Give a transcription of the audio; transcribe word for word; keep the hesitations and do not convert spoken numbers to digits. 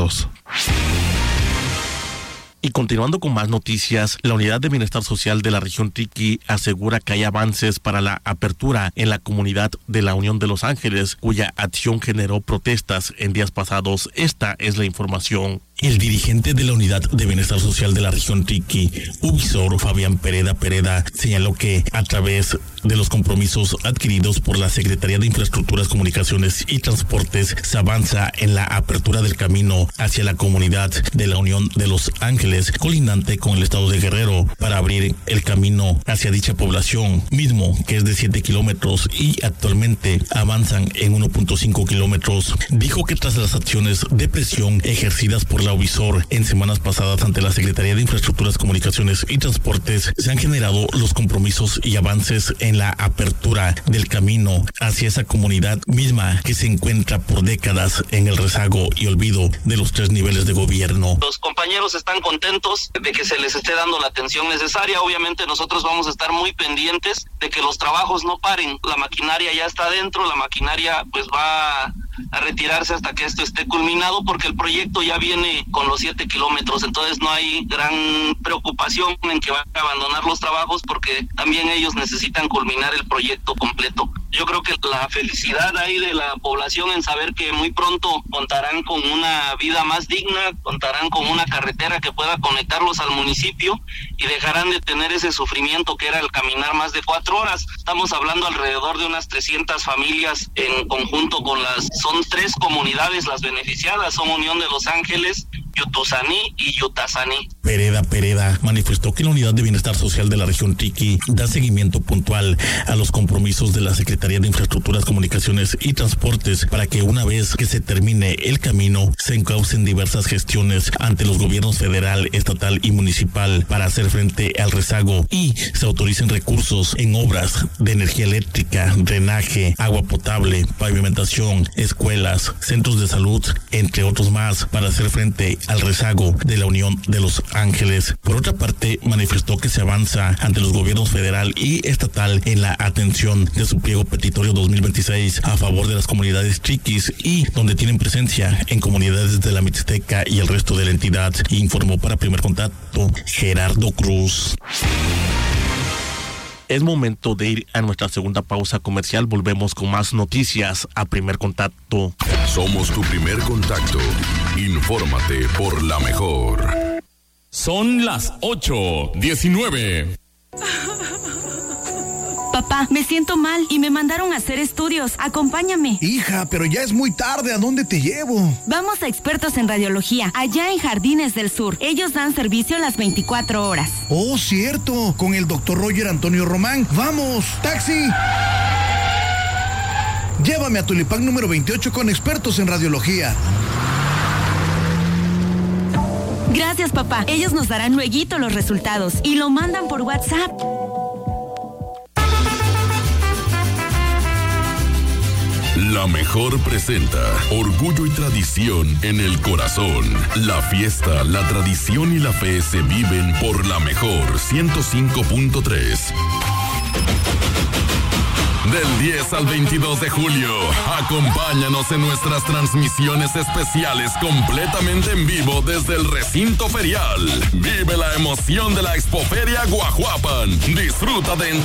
expertos. Y continuando con más noticias, la Unidad de Bienestar Social de la región Triqui asegura que hay avances para la apertura en la comunidad de la Unión de Los Ángeles, cuya acción generó protestas en días pasados. Esta es la información. El dirigente de la Unidad de Bienestar Social de la región Triqui, Ubisor Fabián Pereda Pereda, señaló que a través de los compromisos adquiridos por la Secretaría de Infraestructuras, Comunicaciones y Transportes, se avanza en la apertura del camino hacia la comunidad de la Unión de Los Ángeles, colindante con el estado de Guerrero, para abrir el camino hacia dicha población, mismo que es de siete kilómetros y actualmente avanzan en uno punto cinco kilómetros. Dijo que tras las acciones de presión ejercidas por la Ubisor en semanas pasadas ante la Secretaría de Infraestructuras, Comunicaciones y Transportes, se han generado los compromisos y avances en la apertura del camino hacia esa comunidad misma que se encuentra por décadas en el rezago y olvido de los tres niveles de gobierno. Los compañeros están contentos de que se les esté dando la atención necesaria. Obviamente nosotros vamos a estar muy pendientes de que los trabajos no paren. La maquinaria ya está adentro, la maquinaria pues va a retirarse hasta que esto esté culminado, porque el proyecto ya viene con los siete kilómetros, entonces no hay gran preocupación en que van a abandonar los trabajos, porque también ellos necesitan culminar el proyecto completo. Yo creo que la felicidad ahí de la población en saber que muy pronto contarán con una vida más digna, contarán con una carretera que pueda conectarlos al municipio y dejarán de tener ese sufrimiento que era el caminar más de cuatro horas. Estamos hablando alrededor de unas trescientas familias en conjunto con las, son tres comunidades las beneficiadas, son Unión de Los Ángeles, Yutusaní y Yutasaní. Pereda Pereda manifestó que la Unidad de Bienestar Social de la región Triqui da seguimiento puntual a los compromisos de la Secretaría de Infraestructuras, Comunicaciones y Transportes para que una vez que se termine el camino se encaucen diversas gestiones ante los gobiernos federal, estatal y municipal para hacer frente al rezago y se autoricen recursos en obras de energía eléctrica, drenaje, agua potable, pavimentación, escuelas, centros de salud, entre otros más, para hacer frente al rezago de la Unión de Los Ángeles. Por otra parte, manifestó que se avanza ante los gobiernos federal y estatal en la atención de su pliego petitorio dos mil veintiséis a favor de las comunidades triquis y donde tienen presencia en comunidades de la Mixteca y el resto de la entidad, informó para Primer Contacto Gerardo Cruz. Es momento de ir a nuestra segunda pausa comercial. Volvemos con más noticias a Primer Contacto. Somos tu primer contacto. Infórmate por la mejor. Son las ocho diecinueve. Papá, me siento mal y me mandaron a hacer estudios. Acompáñame. Hija, pero ya es muy tarde. ¿A dónde te llevo? Vamos a Expertos en Radiología, allá en Jardines del Sur. Ellos dan servicio las veinticuatro horas. Oh, cierto. Con el doctor Roger Antonio Román. ¡Vamos! ¡Taxi! Llévame a Tulipán número veintiocho con Expertos en Radiología. Gracias, papá. Ellos nos darán lueguito los resultados y lo mandan por WhatsApp. La Mejor presenta Orgullo y Tradición en el Corazón. La fiesta, la tradición y la fe se viven por La Mejor ciento cinco punto tres. Del diez al veintidós de julio, acompáñanos en nuestras transmisiones especiales completamente en vivo desde el recinto ferial. Vive la emoción de la Expoferia Guajuapan. Disfruta de